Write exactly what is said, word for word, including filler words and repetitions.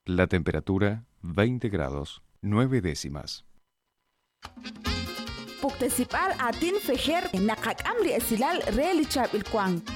La temperatura veinte grados nueve décimas. Puktesipal atin fejer nakak amri esilal relichab ilkwang.